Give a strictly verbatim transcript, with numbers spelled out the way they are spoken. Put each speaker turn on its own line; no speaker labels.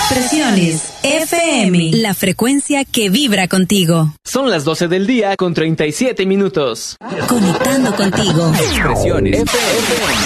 Expresiones F M, la frecuencia que vibra contigo.
Son las doce del día con treinta y siete minutos.
Conectando contigo.
Expresiones F M.